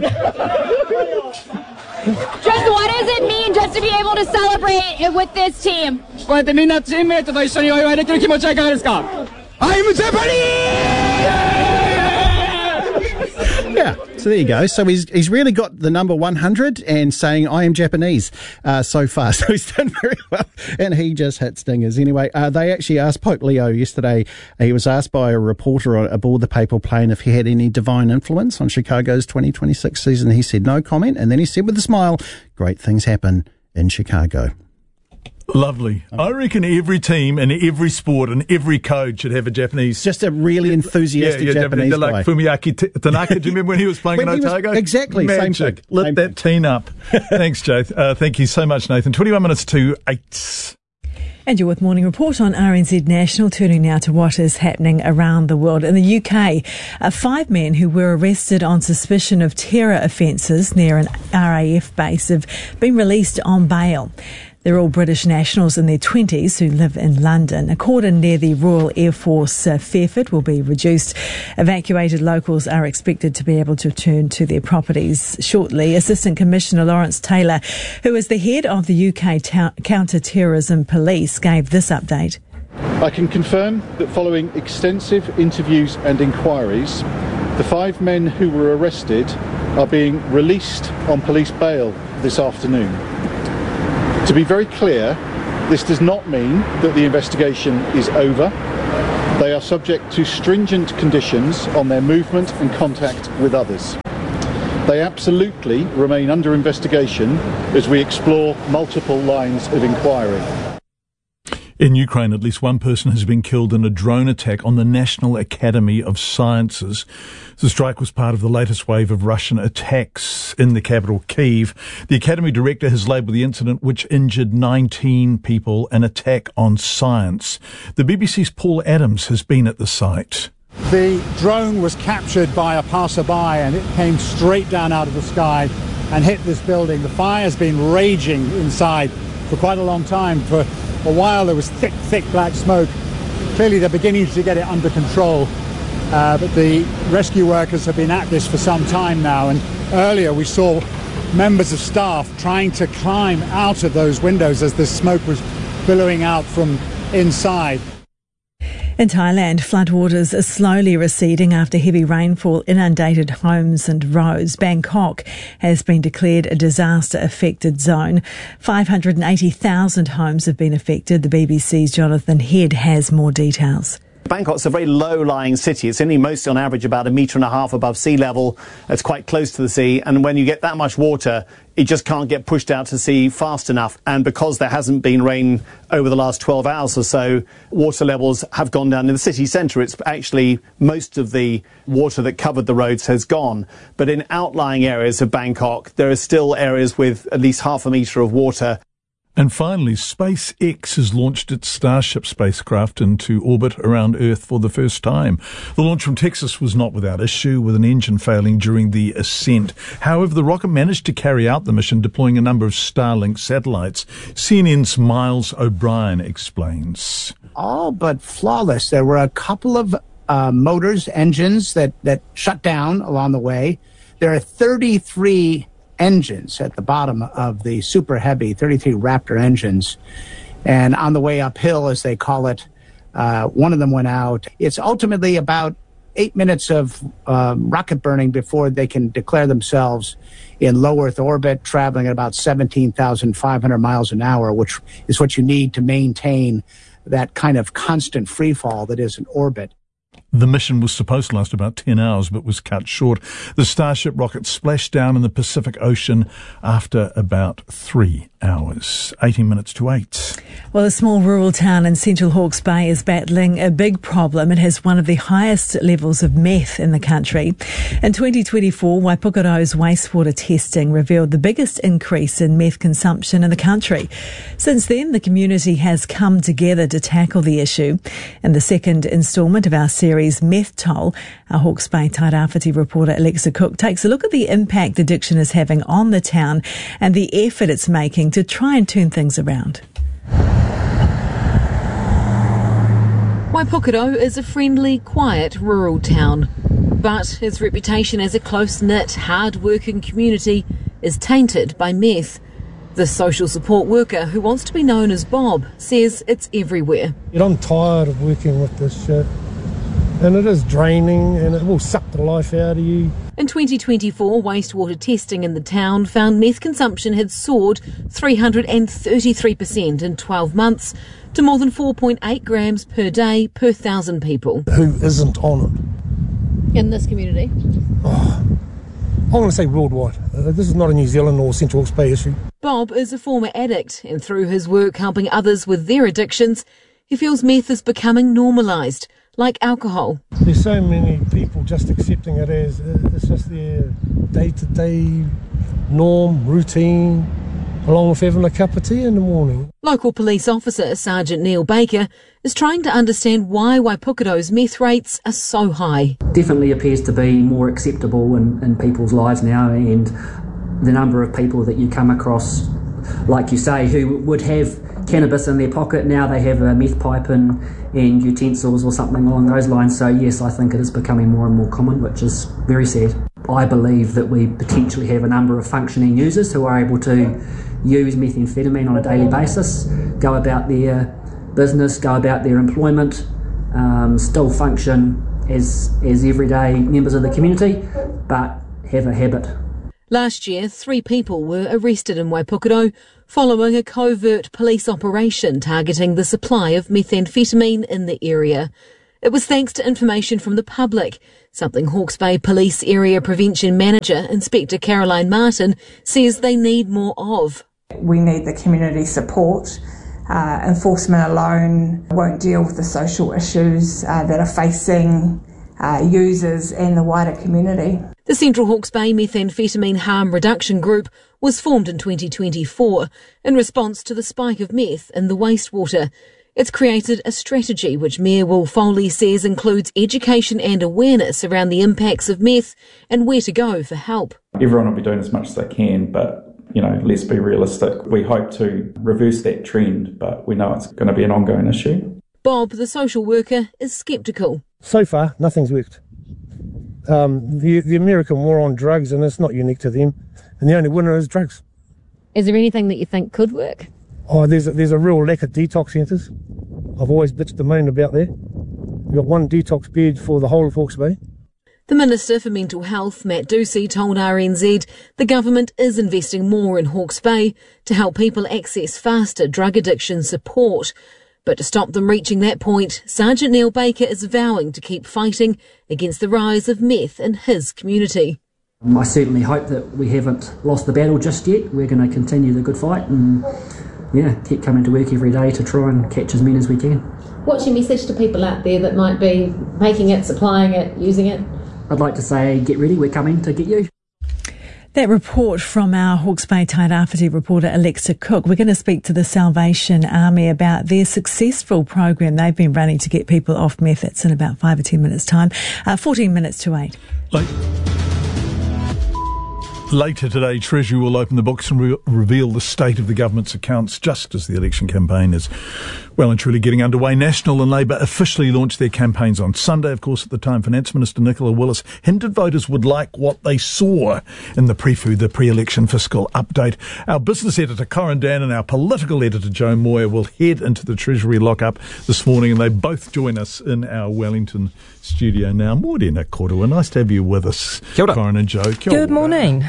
Just what does it mean just to be able to celebrate with this team? こうやってみんなチームメイトと一緒にお祝いできる気持ちはいかがですか？ I'm Japanese! Yeah, so there you go. So he's he's really got the number one hundred and saying, I am Japanese uh, so far. So he's done very well. And he just hit stingers. Anyway, uh, they actually asked Pope Leo yesterday, he was asked by a reporter aboard the papal plane if he had any divine influence on Chicago's twenty twenty-six season. He said no comment. And then he said with a smile, great things happen in Chicago. Lovely. I reckon every team and every sport and every coach should have a Japanese. Just a really enthusiastic yeah, yeah, Japanese guy. Like Fumiaki Tanaka. Do you remember when he was playing in Otago? Was, exactly. Magic. Same thing. Lit same that thing. team up. Thanks, Joe. Uh, thank you so much, Nathan. twenty-one minutes to eight. And you're with Morning Report on R N Z National, turning now to what is happening around the world. In the U K, uh, five men who were arrested on suspicion of terror offences near an R A F base have been released on bail. They're all British nationals in their twenties who live in London. A cordon near the Royal Air Force uh, Fairford will be reduced. Evacuated locals are expected to be able to return to their properties shortly. Assistant Commissioner Lawrence Taylor, who is the head of the U K ta- Counter-Terrorism Police, gave this update. I can confirm that following extensive interviews and inquiries, the five men who were arrested are being released on police bail this afternoon. To be very clear, this does not mean that the investigation is over. They are subject to stringent conditions on their movement and contact with others. They absolutely remain under investigation as we explore multiple lines of inquiry. In Ukraine, at least one person has been killed in a drone attack on the National Academy of Sciences. The strike was part of the latest wave of Russian attacks in the capital, Kyiv. The Academy director has labelled the incident, which injured nineteen people, an attack on science. The B B C's Paul Adams has been at the site. The drone was captured by a passerby and it came straight down out of the sky and hit this building. The fire has been raging inside for quite a long time. For a while there was thick, thick black smoke. Clearly they're beginning to get it under control. Uh, but the rescue workers have been at this for some time now. And earlier we saw members of staff trying to climb out of those windows as the smoke was billowing out from inside. In Thailand, floodwaters are slowly receding after heavy rainfall inundated homes and roads. Bangkok has been declared a disaster-affected zone. five hundred eighty thousand homes have been affected. The B B C's Jonathan Head has more details. Bangkok's a very low-lying city. It's only mostly on average about a metre and a half above sea level. It's quite close to the sea. And when you get that much water, it just can't get pushed out to sea fast enough. And because there hasn't been rain over the last twelve hours or so, water levels have gone down. In the city centre, it's actually most of the water that covered the roads has gone. But in outlying areas of Bangkok, there are still areas with at least half a metre of water. And finally, SpaceX has launched its Starship spacecraft into orbit around Earth for the first time. The launch from Texas was not without issue, with an engine failing during the ascent. However, the rocket managed to carry out the mission, deploying a number of Starlink satellites. C N N's Miles O'Brien explains. All but flawless. There were a couple of uh, motors, engines that, that shut down along the way. There are thirty-three engines at the bottom of the Super Heavy, thirty-three Raptor engines. And on the way uphill, as they call it, uh, one of them went out. It's ultimately about eight minutes of um, rocket burning before they can declare themselves in low Earth orbit, traveling at about seventeen thousand five hundred miles an hour, which is what you need to maintain that kind of constant free fall that is in orbit. The mission was supposed to last about ten hours, but was cut short. The Starship rocket splashed down in the Pacific Ocean after about three hours. eighteen minutes to eight. Well, a small rural town in central Hawke's Bay is battling a big problem. It has one of the highest levels of meth in the country. In twenty twenty-four, Waipukero's wastewater testing revealed the biggest increase in meth consumption in the country. Since then, the community has come together to tackle the issue. In the second instalment of our series, Meth Toll, our Hawke's Bay Tairāwhiti reporter Alexa Cook takes a look at the impact addiction is having on the town and the effort it's making to try and turn things around. Waipukero is a friendly, quiet rural town, but its reputation as a close-knit, hard-working community is tainted by meth. The social support worker, who wants to be known as Bob, says it's everywhere. I'm tired of working with this shit, and it is draining and it will suck the life out of you. In twenty twenty-four, wastewater testing in the town found meth consumption had soared three hundred thirty-three percent in twelve months to more than four point eight grams per day per thousand people. Who isn't on it? In this community? Oh, I'm going to say worldwide. Uh, this is not a New Zealand or Central Hawke's Bay issue. Bob is a former addict, and through his work helping others with their addictions, he feels meth is becoming normalised, like alcohol. There's so many people just accepting it as it's just their day-to-day norm, routine, along with having a cup of tea in the morning. Local police officer Sergeant Neil Baker is trying to understand why Waipukero's meth rates are so high. Definitely appears to be more acceptable in, in people's lives now, and the number of people that you come across, like you say, who would have cannabis in their pocket, now they have a meth pipe and, and utensils or something along those lines. So yes, I think it is becoming more and more common, which is very sad. I believe that we potentially have a number of functioning users who are able to use methamphetamine on a daily basis, go about their business, go about their employment, um, still function as, as everyday members of the community, but have a habit. Last year, three people were arrested in Waipukero following a covert police operation targeting the supply of methamphetamine in the area. It was thanks to information from the public, something Hawke's Bay Police Area Prevention Manager, Inspector Caroline Martin, says they need more of. We need the community support. Uh, enforcement alone won't deal with the social issues uh, that are facing uh, users and the wider community. The Central Hawke's Bay Methamphetamine Harm Reduction Group was formed in twenty twenty-four in response to the spike of meth in the wastewater. It's created a strategy which Mayor Will Foley says includes education and awareness around the impacts of meth and where to go for help. Everyone will be doing as much as they can, but, you know, let's be realistic. We hope to reverse that trend, but we know it's going to be an ongoing issue. Bob, the social worker, is sceptical. So far, nothing's worked. Um, the, the American war on drugs, and it's not unique to them, and the only winner is drugs. Is there anything that you think could work? Oh, there's a, there's a real lack of detox centres. I've always bitched and moaned about that. We've got one detox bed for the whole of Hawke's Bay. The Minister for Mental Health, Matt Ducey, told R N Z the government is investing more in Hawke's Bay to help people access faster drug addiction support. But to stop them reaching that point, Sergeant Neil Baker is vowing to keep fighting against the rise of meth in his community. I certainly hope that we haven't lost the battle just yet. We're going to continue the good fight and, yeah, keep coming to work every day to try and catch as many as we can. What's your message to people out there that might be making it, supplying it, using it? I'd like to say, get ready, we're coming to get you. That report from our Hawke's Bay Tairāwhiti reporter Alexa Cook. We're going to speak to the Salvation Army about their successful program they've been running to get people off meth. It's in about five or ten minutes' time. Uh, fourteen minutes to eight. Like- Later today, Treasury will open the books and re- reveal the state of the government's accounts just as the election campaign is well and truly getting underway. National and Labour officially launched their campaigns on Sunday. Of course, at the time, Finance Minister Nicola Willis hinted voters would like what they saw in the pre-food, the pre-election fiscal update. Our business editor, Corin Dan, and our political editor, Joe Moyer, will head into the Treasury lockup this morning, and they both join us in our Wellington studio now. Morena Korua, nice to have you with us, Corin and Joe. Kia Good morning.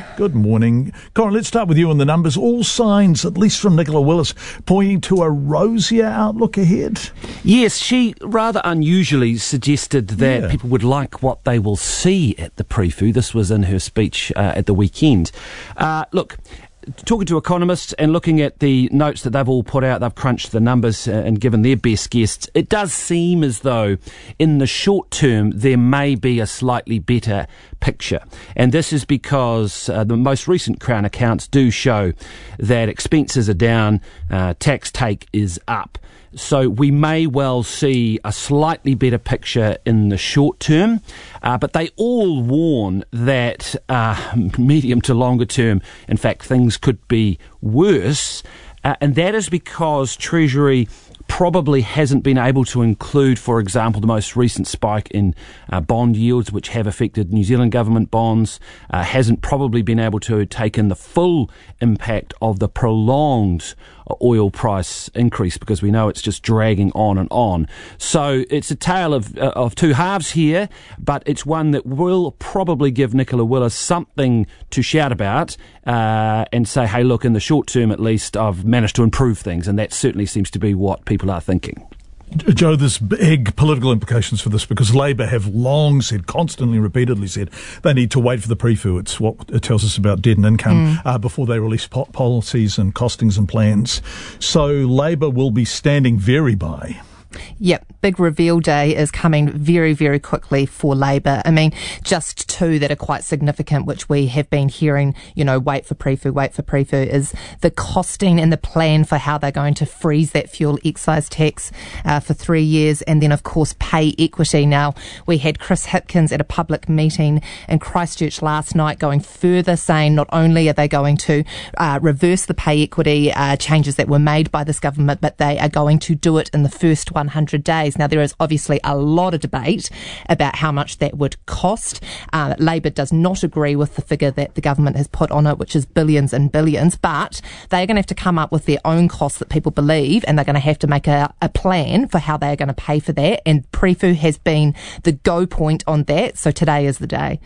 Good morning. Corin, let's start with you on the numbers. All signs, at least from Nicola Willis, pointing to a rosier outlook ahead. Yes, she rather unusually suggested that yeah. people would like what they will see at the Prefu. This was in her speech uh, at the weekend. Uh, look, talking to economists and looking at the notes that they've all put out, they've crunched the numbers and given their best guesses, it does seem as though in the short term there may be a slightly better picture. And this is because uh, the most recent Crown accounts do show that expenses are down, uh, tax take is up. So we may well see a slightly better picture in the short term, uh, but they all warn that uh, medium to longer term, in fact, things could be worse, uh, and that is because Treasury probably hasn't been able to include, for example, the most recent spike in uh, bond yields, which have affected New Zealand government bonds, uh, hasn't probably been able to take in the full impact of the prolonged oil price increase, because we know it's just dragging on and on. So it's a tale of uh, of two halves here, but it's one that will probably give Nicola Willis something to shout about uh, and say, hey, look, in the short term at least, I've managed to improve things, and that certainly seems to be what people are thinking. Joe, there's big political implications for this because Labour have long said, constantly, repeatedly said, they need to wait for the Prefu. It's what it tells us about debt and income mm. uh, before they release po- policies and costings and plans. So Labour will be standing very by. Yep, big reveal day is coming very, very quickly for Labour. I mean, just two that are quite significant, which we have been hearing, you know, wait for Prefu, wait for Prefu, is the costing and the plan for how they're going to freeze that fuel excise tax uh, for three years. And then, of course, pay equity. Now, we had Chris Hipkins at a public meeting in Christchurch last night going further, saying not only are they going to uh, reverse the pay equity uh, changes that were made by this government, but they are going to do it in the first one hundred days. Now, there is obviously a lot of debate about how much that would cost. Uh, Labour does not agree with the figure that the government has put on it, which is billions and billions, but they're going to have to come up with their own costs that people believe, and they're going to have to make a, a plan for how they're going to pay for that. And Prefu has been the go point on that, so today is the day.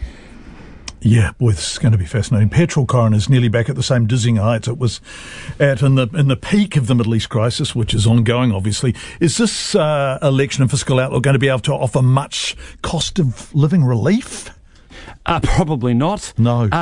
Yeah, boy, this is going to be fascinating. Petrol, Corin, is nearly back at the same dizzying heights it was at in the in the peak of the Middle East crisis, which is ongoing, obviously. Is this uh, election and fiscal outlook going to be able to offer much cost of living relief? Uh, probably not. No. Uh,